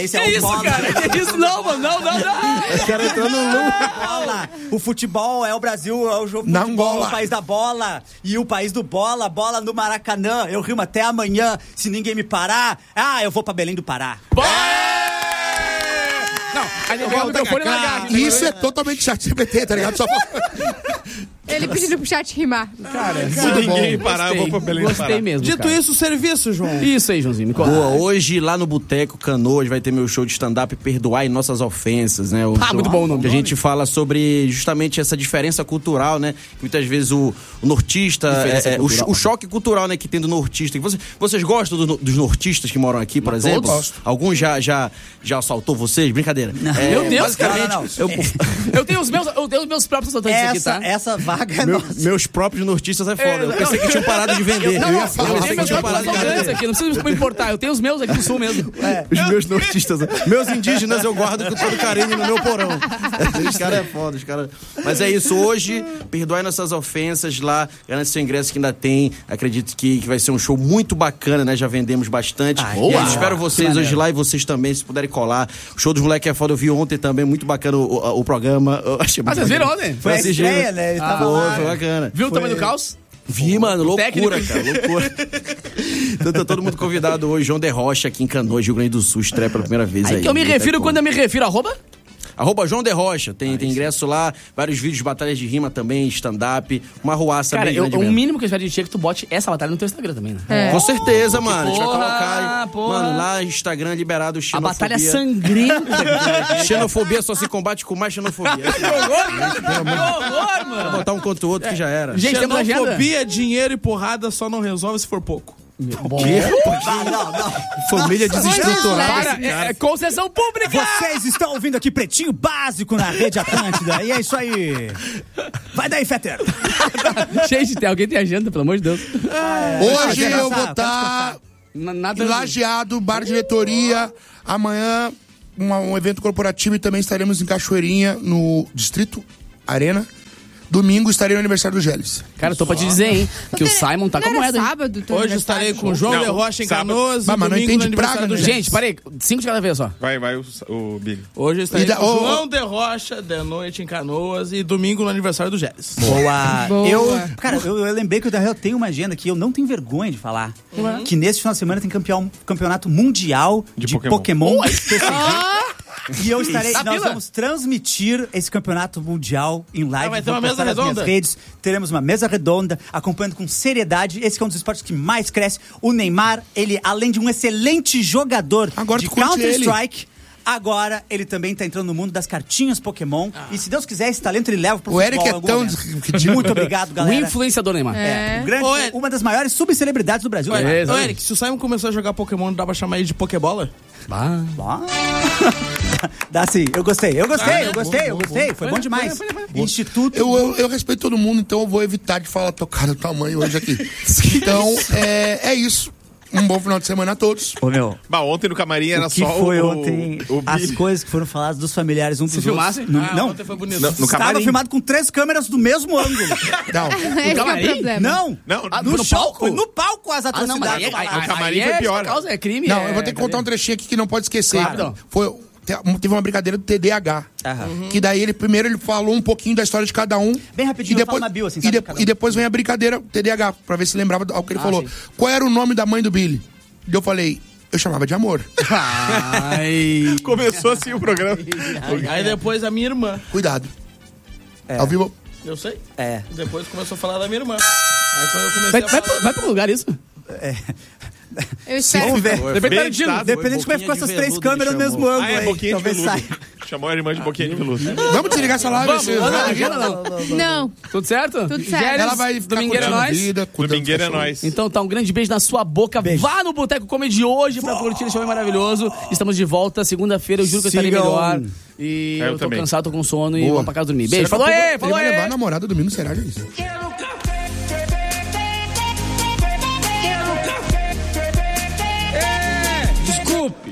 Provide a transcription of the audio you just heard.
Esse é o isso, bola. cara? Que isso? Não, mano. Não. O cara entrou no loop. Bola. O futebol é o Brasil, é o jogo Na futebol, Angola. é o país da bola. E o país do bola, bola no Maracanã. Eu rimo até amanhã, se ninguém me parar. Eu vou pra Belém do Pará. Não, aí ele pega o microfone e largar. Isso é totalmente chat GPT, tá ligado? Só Ele pedindo pro chat rimar. Cara, Se ninguém parar, eu vou pra Belém do Pará. Gostei mesmo, Dito cara. isso, o serviço, João. Isso aí, Joãozinho, me conta. Boa, hoje lá no Boteco Canoas vai ter meu show de stand-up Perdoai Nossas Ofensas, né? Muito bom o nome. Que a gente fala sobre justamente essa diferença cultural, né? Que muitas vezes o nortista, o choque cultural, né, que tem do nortista. Vocês gostam dos nortistas que moram aqui, por exemplo? Gosto. Alguns já assaltou vocês? Brincadeira. Meu Deus, basicamente, cara. Eu tenho os meus próprios assaltantes aqui, tá? Essa vaga é nossa. meus próprios nortistas é foda. Eu pensei que tinham parado de vender. Eu pensei tenho que meus tinham próprios parado de assaltantes vender. aqui, não precisa me importar. Eu tenho os meus aqui do sul mesmo. Os meus nortistas. Meus indígenas eu guardo com todo carinho no meu porão. Os caras é foda, os caras. Mas é isso, hoje, Perdoai Nossas Ofensas lá, garante seu ingresso que ainda tem. Acredito que vai ser um show muito bacana, né? Já vendemos bastante. E aí, espero vocês hoje lá e vocês também, se puderem colar. O show dos moleques é foda, eu vi ontem também, muito bacana o programa. Eu achei muito Vocês viram bacana. ontem? Foi a estreia, né? Ele tava lá. Foi bacana. Viu o tamanho do caos? Vi, mano, loucura, técnico. cara, loucura. Então tá todo mundo convidado hoje. João de Rocha aqui em Canoas, Rio Grande do Sul, estreia pela primeira vez aí. Aí que eu me refiro quando eu me refiro, @ João de Rocha, tem ingresso lá, vários vídeos de batalhas de rima também, stand-up, uma ruaça Cara, bem grande o mesmo. mínimo que eu espero de ti é que tu bote essa batalha no teu Instagram também, né? É. Com certeza, mano. A gente vai porra, colocar. porra. Mano, lá Instagram liberado A xenofobia. batalha sangrenta. Xenofobia só se combate com mais xenofobia. Que horror, mano. Vou botar um contra o outro que já era. Gente, temos agenda? Xenofobia, dinheiro e porrada só não resolve se for pouco. Família desestruturada. Cara, é concessão pública! Vocês estão ouvindo aqui Pretinho Básico na Rede Atlântida. E é isso aí. Vai daí, Fetter. Gente, alguém tem agenda, pelo amor de Deus. hoje eu vou estar Nada. em Lajeado, bar diretoria. Amanhã, um evento corporativo e também estaremos em Cachoeirinha, no Distrito Arena. Domingo estarei no aniversário do Gélis. Cara, tô pra te dizer, hein, que o Simon tá com a Não era moeda, hein? sábado, teu Hoje aniversário? estarei com o João de Rocha em sábado. Canoas Mas e não domingo entende no aniversário praga, do né? Gente. Gente, parei, 5 de cada vez só. Vai o Billy. Hoje eu estarei E da- com o ô, João de Rocha de noite em Canoas e domingo no aniversário do Gélis. Boa. Boa. Cara, eu lembrei que o Darrell tem uma agenda que eu não tenho vergonha de falar. Que nesse final de semana tem campeonato mundial de Pokémon. E eu estarei. Tá Nós fila? vamos transmitir esse campeonato mundial em live. vai ter uma Vou mesa postar nas minhas redonda? redes. Teremos uma mesa redonda, acompanhando com seriedade. Esse que é um dos esportes que mais cresce. O Neymar, ele, além de um excelente jogador Agora de tu curte Counter-Strike, agora ele também tá entrando no mundo das cartinhas Pokémon. E se Deus quiser, esse talento ele leva pro O Eric futebol em é algum tão momento. ridículo. Muito obrigado, O galera. influenciador Neymar. É, um grande- Ô, Eric. uma das maiores subcelebridades do Brasil. Ô, né? É, Eric, se o Simon começou a jogar Pokémon, não dá pra chamar ele de Pokébola? Bah. Ó. Dá sim, eu gostei. Foi bom demais. Instituto. Eu respeito todo mundo, então eu vou evitar de falar tocar do tamanho hoje aqui. Então, é isso. Um bom final de semana a todos. Ô, meu, Bah, ontem no camarim era o que só foi o ontem, o as Billy. coisas que foram faladas dos familiares um dos Se filmasse? outros. Não, Ontem foi bonito. No estava camarim. filmado com 3 câmeras do mesmo ângulo. Não. Esse é o camarim? problema. Não, Não, no no show, palco? foi no palco as Ah, não, mas atrocidades. aí, O camarim aí foi é pior. causa, é crime. Não, é eu vou ter que contar um trechinho aqui que não pode esquecer. Claro. Teve uma brincadeira do TDAH. Que daí ele falou um pouquinho da história de cada um. Bem rapidinho, e depois, fala na bio, assim, e, sabe, de- cada um. e depois vem a brincadeira TDAH, pra ver se lembrava do algo que ele falou. sim. Qual era o nome da mãe do Billy? E eu falei, eu chamava de amor. Ai. Começou assim o programa. Aí depois a minha irmã. Cuidado. Ao vivo. Eu sei. É. Depois começou a falar da minha irmã. Aí quando eu comecei Vai pro lugar isso? Eu espero. Vamos ver. Depende da Tarantino. Dependendo de como é que ficou essas 3 câmeras no mesmo ângulo Ah, é aí. boquinha de Talvez veludo. saia. Chamou a irmã de boquinha de veludo. Vamos desligar essa live. Vamos, vocês- não, agenda não. Não. Tudo certo? Tudo certo. Gélis, Ela vai ficar domingueira é curtindo a nóis. vida, cuidando dos Domingueira é cachorros. nóis. Então tá, um grande beijo na sua boca. Beijo. Vá no Boteco Comedy hoje pra curtir esse show maravilhoso. Estamos de volta segunda-feira, eu juro que eu estarei Sigam. melhor. E Eu eu tô também. cansado, tô com sono e Boa. vou pra casa dormir. Será Beijo. que Falou eu aí, Ele falou vai levar a aí. namorada domingo, será, gente? Desculpe.